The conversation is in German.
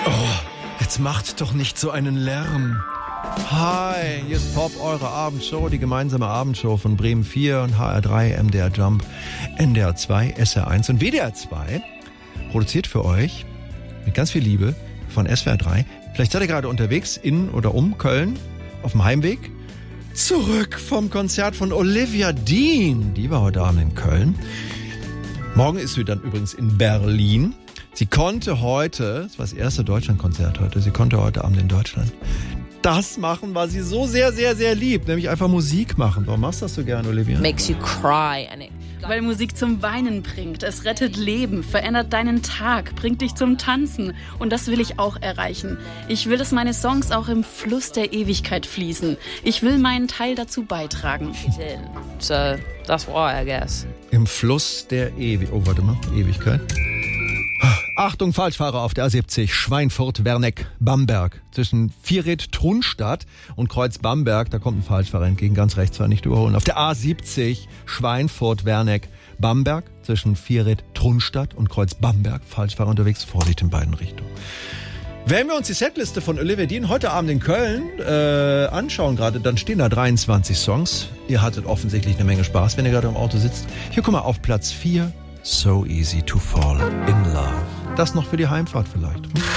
Jetzt macht doch nicht so einen Lärm. Hi, hier ist Pop, eure Abendshow, die gemeinsame Abendshow von Bremen 4 und HR3, MDR Jump, NDR 2, SR1 und WDR 2. Produziert für euch mit ganz viel Liebe von SWR 3. Vielleicht seid ihr gerade unterwegs in oder um Köln auf dem Heimweg. Zurück vom Konzert von Olivia Dean. Die war heute Abend in Köln. Morgen ist sie dann übrigens in Berlin. Sie konnte heute, das war das erste Deutschlandkonzert heute, sie konnte heute Abend in Deutschland das machen, was sie so sehr, sehr, sehr liebt, nämlich einfach Musik machen. Warum machst du das so gerne, Olivia? Makes you cry. Weil Musik zum Weinen bringt. Es rettet Leben, verändert deinen Tag, bringt dich zum Tanzen. Und das will ich auch erreichen. Ich will, dass meine Songs auch im Fluss der Ewigkeit fließen. Ich will meinen Teil dazu beitragen. So, that's why, I guess. Im Fluss der Ewigkeit. Achtung, Falschfahrer auf der A70, Schweinfurt-Werneck-Bamberg. Zwischen Vierred-Trunstadt und Kreuz-Bamberg, da kommt ein Falschfahrer entgegen, ganz rechts, war nicht überholen. Auf der A70, Schweinfurt-Werneck-Bamberg, zwischen Vierred-Trunstadt und Kreuz-Bamberg, Falschfahrer unterwegs, Vorsicht in beiden Richtungen. Wenn wir uns die Setliste von Olivia Dean heute Abend in Köln anschauen gerade, dann stehen da 23 Songs. Ihr hattet offensichtlich eine Menge Spaß, wenn ihr gerade im Auto sitzt. Hier, guck mal, auf Platz 4, So Easy to Fall in Love. Das noch für die Heimfahrt vielleicht.